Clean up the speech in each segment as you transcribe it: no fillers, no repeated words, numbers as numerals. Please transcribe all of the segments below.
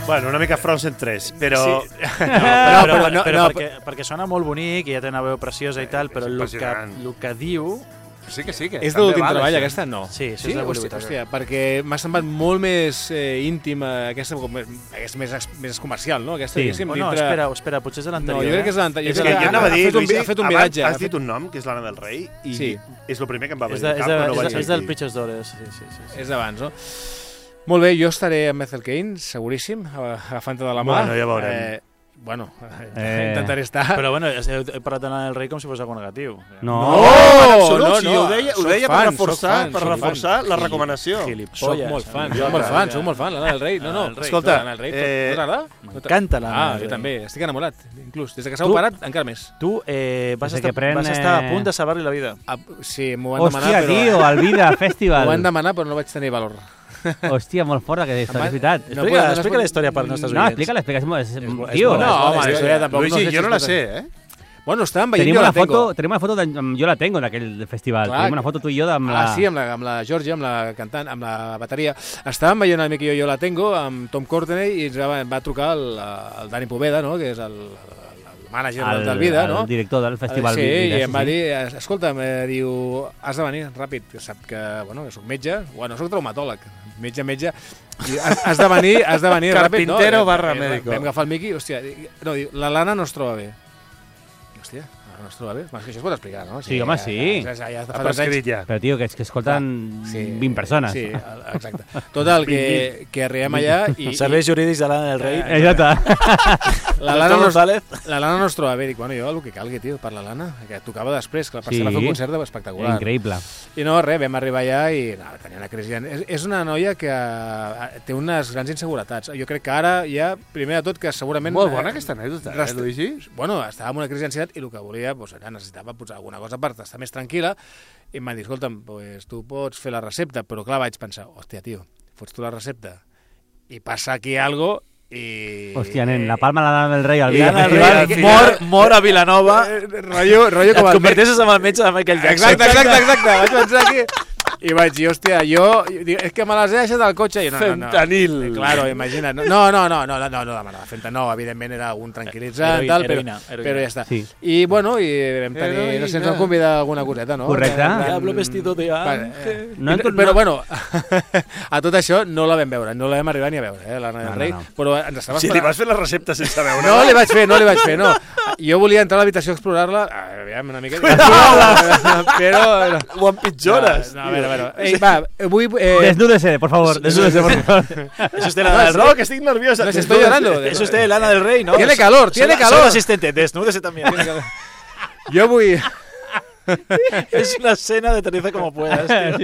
Bueno, una mica Frozen 3, però... Perquè sona molt bonic i ja té una veu preciosa i tal, però el que diu... Sí que sí. És de l'últim treball, aquesta? No. Sí, és de l'últim. Hòstia, perquè m'ha semblat molt més íntima, aquesta és més comercial, no? Aquesta, sí. No, espera, potser és de l'anterior. No, jo crec que és de l'anterior. És que jo anava a dir, Luigi, ha fet un viratge. Has dit un nom, que és l'Anna del Rei, i és el primer que em va venir al cap. És del Preachers Daughters, sí. És d'abans, no? Molt bé, jo estaré amb Ethel Cain, seguríssim, agafant-te de la mà. Bueno, ja veurem. Bueno, intentaré estar... Però bueno, he parlat de l'Anna del Rei com si fos algo negatiu. No, ho deia per reforçar la recomanació. Soc molt fan, l'Anna del Rei. No, escolta, m'encanta l'Anna del Rei. Jo també, estic enamorat, inclús. Des que s'ha operat, encara més. Tu vas estar a punt de salvar-li la vida. Sí, m'ho van demanar, però... Hòstia, tio, al Vida Festival. M'ho van demanar, però no vaig tenir valor. Hòstia, molt forta aquesta història, és veritat. Explica la història per als nostres oients. No, explica. Tio, no, home, la història tampoc... Luigi, jo no la sé, Bueno, estàvem veient Jo la Tengo. Tenim una foto Jo la Tengo d'aquell festival. Tenim una foto tu i jo amb la... Sí, amb la Georgia, amb la cantant, amb la bateria. Estàvem veient l'amic i jo la Tengo amb Tom Courtenay i ens va trucar el Dani Poveda, no?, que és el mànager del Vida, no? El director del festival. Sí, i em va dir, escolta'm, diu, has de venir ràpid, que sap que soc metge, soc traumatòleg, metge, i has de venir ràpid, no? Carpintero barra médico. Vam agafar el Miqui, hòstia, no, diu, la Lana no es troba bé. Hòstia, no es troba bé? És que això es pot explicar, no? Sí, home, sí. Ja fa 3 anys. Però, tio, que escolten 20 persones. Sí, exacte. Total, que arribem allà i... Serveis jurídics de l'Anna del Rei. Exacte. La Lana no es troba bé. Dic, jo el que calgui, tio, per la Lana, que tocava després, que per ser va fer un concert espectacular. Increïble. I no, res, vam arribar allà i tenia una crisi. És una noia que té unes grans inseguretats. Jo crec que ara ja, primer de tot, que segurament... Molt bona aquesta anècdota, Luigi? Bueno, estava en una crisi d'ansietat i el que volia, necessitava posar alguna cosa per estar més tranquil·la i em van dir, escolta'm, tu pots fer la recepta, però clar, vaig pensar, hòstia, tio, fots tu la recepta i passa aquí algo i... Hòstia, nen, la palma l'Anna del Rei al Vida. Mor a Vilanova. Rotllo com et converteixes en el metge de Michael Jackson. Exacte. Vaig pensar aquí... I vaig dir, hòstia, és que me les he deixat al cotxe. Fentanil. Claro, imagina't. No demanava fentanil. No, evidentment era un tranquil·litzant, però ja està. I bueno, vam tenir, no sé, ens vam convidar alguna coseta, no? Correcte. Diablo vestido de ángel. Però bueno, a tot això no la vam veure, no la vam arribar ni a veure, l'Anna del Rei, però ens estava esperant. Si li vas fer la recepta sense veure. No li vaig fer, no. Jo volia entrar a l'habitació a explorar-la, aviam, una mica... Però... Ho empitjores. No, a veure. Desnúdese, por favor. Desnúdese, por favor. Eso es de Lana del Rey. No, que estoy nerviosa. No, estoy llorando. Eso es de Lana del Rey, ¿no? Tiene calor. Soy el asistente, desnúdese también. Yo voy... Es una escena de aterriza como puedas. Sí.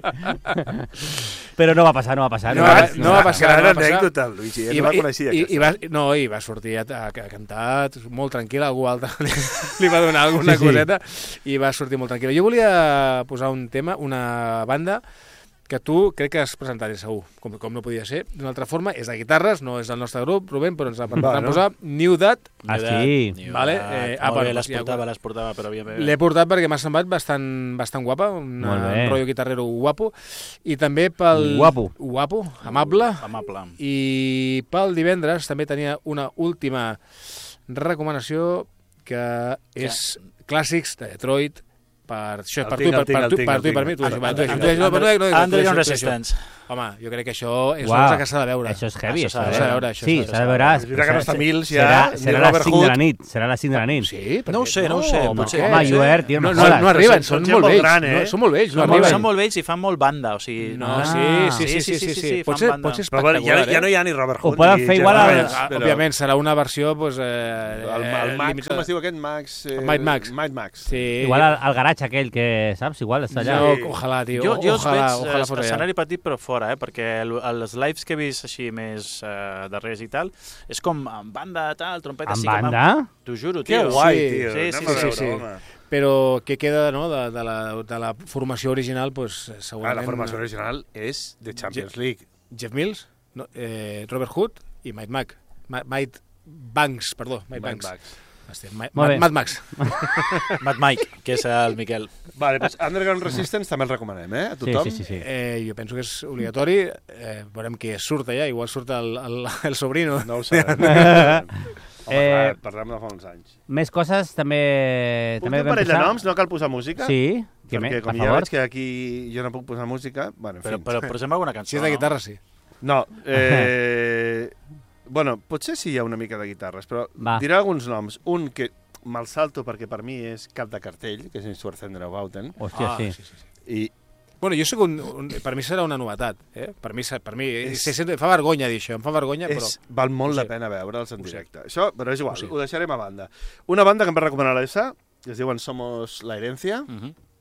Però no va passar. No va passar. Gran anècdota, Luigi. No la coneixia. I va sortir a cantar molt tranquil·la, algú altre li va donar alguna coseta i va sortir molt tranquil·la. Jo volia posar un tema, una banda que tu crec que has presentat segur, com no podia ser. D'una altra forma, és de guitarres, no és del nostre grup, Rubén, però ens la vam posar New Dat. Sí. Vale? Les portava, però havia... L'he portat perquè m'ha semblat bastant guapa, un rotllo guitarrero guapo, i també pel... Guapo, amable. I pel divendres també tenia una última recomanació que és clàssics de Detroit, per tu i per mi. Underground Resistance. Home, jo crec que això és una cosa que s'ha de veure. Això és heavy. S'ha de veure. Sí, s'ha de veure. Mira que no està Mills ja. Serà a les 5 de la nit. Serà a les 5 de la nit. Sí? No ho sé. Home, Joer, tio, no arriben, són molt vells. Són molt vells, no arriben. Són molt vells i fan molt banda, o sigui... Sí. Pot ser espectacular. Ja no hi ha ni Robert Hood. Ho poden fer igual... Òbviament, serà una versió... El Max, com es diu aquest? Might Max. Igual el garatge aquell que, saps? Igual està allà. Ojalà, tio. Jo els veig escenari petit però fora, perquè els lives que he vist així més darrers i tal, és com amb banda, tal, trompeta... Amb banda? T'ho juro, tio. Que guai, tio. Sí. Però què queda de la formació original, doncs segurament... La formació original és de Champions League. Jeff Mills, Robert Hood i Mike Banks. Mad Max. Mad Mike, que és el Miquel. Vale, doncs Underground Resistance també el recomanem, a tothom? Sí. Jo penso que és obligatori. Veurem qui surt allà, igual surt el sobrino. No ho sabem. Parlem de fa uns anys. Més coses, també... Un parell de noms, no cal posar música? Sí, perquè com ja veig que aquí jo no puc posar música... Però posem alguna cançó, si és de guitarra, sí. No, bueno, potser sí hi ha una mica de guitarres, però diré alguns noms. Un que me'l salto perquè per mi és cap de cartell, que és Schwarzenegger Bauten. Hòstia, sí. I... Bueno, jo soc per mi serà una novetat. Per mi fa vergonya dir això, em fa vergonya, però... Val molt la pena veure'ls en directe. Això, però és igual, ho deixarem a banda. Una banda que em va recomanar l'ESA, que es diuen Somos la Herencia.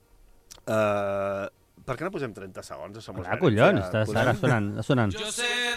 Per què no posem 30 segons? Collons, està sonant.